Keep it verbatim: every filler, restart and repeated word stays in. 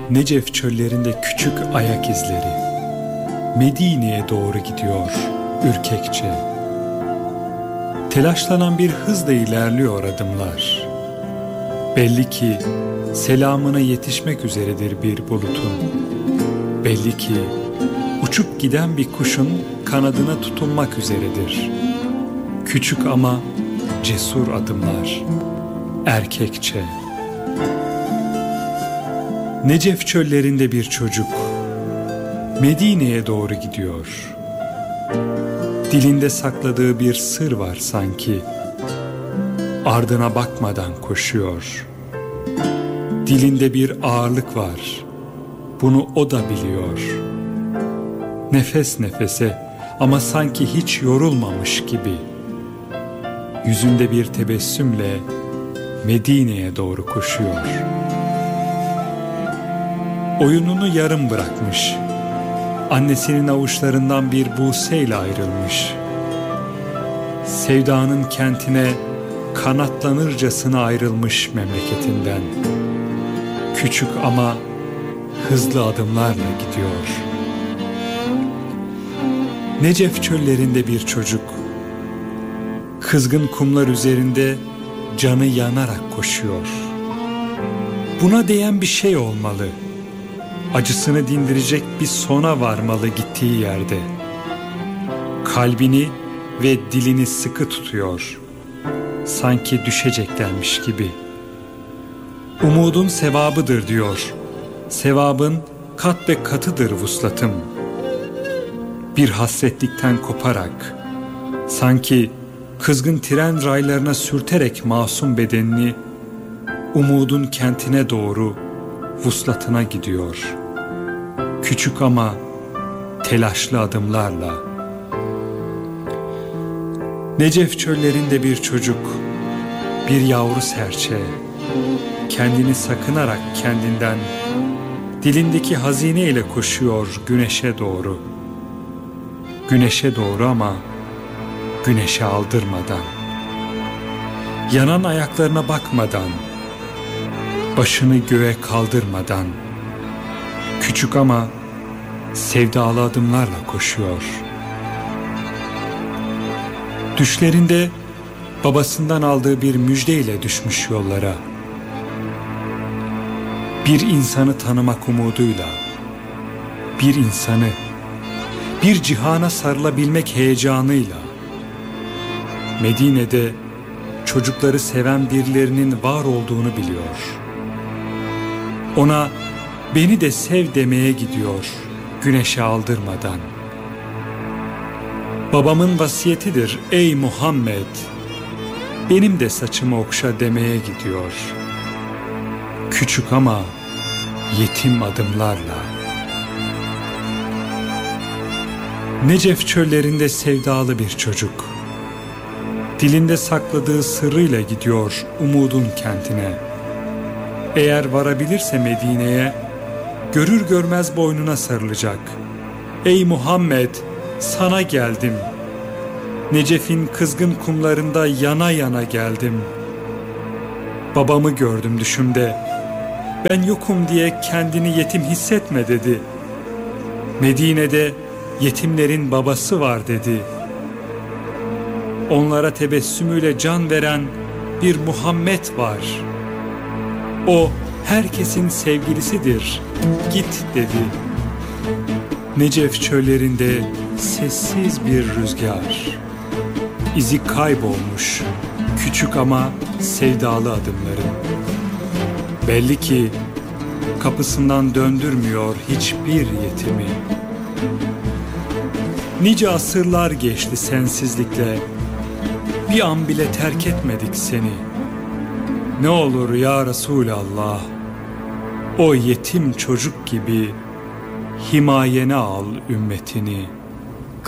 Necef çöllerinde küçük ayak izleri Medine'ye doğru gidiyor ürkekçe. Telaşlanan bir hızla ilerliyor adımlar. Belli ki selamına yetişmek üzeredir bir bulutun. Belli ki uçup giden bir kuşun kanadına tutunmak üzeredir. Küçük ama cesur adımlar, erkekçe. Necef çöllerinde bir çocuk Medine'ye doğru gidiyor. Dilinde sakladığı bir sır var sanki. Ardına bakmadan koşuyor. Dilinde bir ağırlık var. Bunu o da biliyor. Nefes nefese ama sanki hiç yorulmamış gibi. Yüzünde bir tebessümle Medine'ye doğru koşuyor. Oyununu yarım bırakmış. Annesinin avuçlarından bir buseyle ayrılmış. Sevdanın kentine kanatlanırcasına ayrılmış memleketinden. Küçük ama hızlı adımlarla gidiyor. Necef çöllerinde bir çocuk, kızgın kumlar üzerinde canı yanarak koşuyor. Buna değen bir şey olmalı. Acısını dindirecek bir sona varmalı gittiği yerde. Kalbini ve dilini sıkı tutuyor. Sanki düşeceklermiş gibi. Umudun sevabıdır diyor. Sevabın kat ve katıdır vuslatım. Bir hasretlikten koparak, sanki kızgın tren raylarına sürterek masum bedenini, umudun kentine doğru vuslatına gidiyor. Küçük ama telaşlı adımlarla. Necef çöllerinde bir çocuk, bir yavru serçe, kendini sakınarak kendinden, dilindeki hazine ile koşuyor güneşe doğru. Güneşe doğru ama güneşe aldırmadan. Yanan ayaklarına bakmadan, başını göğe kaldırmadan, küçük ama sevdalı adımlarla koşuyor. Düşlerinde babasından aldığı bir müjdeyle düşmüş yollara. Bir insanı tanımak umuduyla, bir insanı, bir cihana sarılabilmek heyecanıyla, Medine'de çocukları seven birilerinin var olduğunu biliyor. Ona beni de sev demeye gidiyor güneşe aldırmadan. Babamın vasiyetidir ey Muhammed, benim de saçımı okşa demeye gidiyor. Küçük ama yetim adımlarla. Necef çöllerinde sevdalı bir çocuk, dilinde sakladığı sırrıyla gidiyor umudun kentine. Eğer varabilirse Medine'ye, görür görmez boynuna sarılacak. Ey Muhammed, sana geldim. Necef'in kızgın kumlarında yana yana geldim. Babamı gördüm düşümde. Ben yokum diye kendini yetim hissetme dedi. Medine'de yetimlerin babası var dedi. Onlara tebessümüyle can veren bir Muhammed var. O herkesin sevgilisidir, git dedi. Necef çöllerinde sessiz bir rüzgar. İzi kaybolmuş, küçük ama sevdalı adımların. Belli ki kapısından döndürmüyor hiçbir yetimi. Nice asırlar geçti sensizlikle, bir an bile terk etmedik seni. Ne olur ya Resulallah, o yetim çocuk gibi himayene al ümmetini.